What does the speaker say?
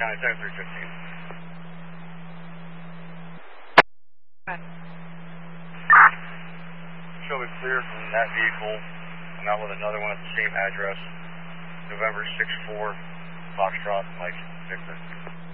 County 7315. Show me clear from that vehicle. I'm out with another one at the same address. November 6-4, Foxtrot, Mike, Victor.